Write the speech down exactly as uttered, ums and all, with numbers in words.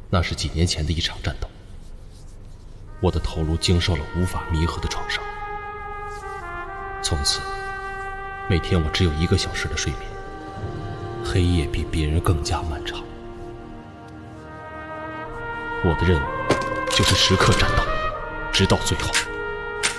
那是几年前的一场战斗，我的头颅经受了无法弥合的创伤。从此，每天我只有一个小时的睡眠，黑夜比别人更加漫长。我的任务就是时刻战斗，直到最后。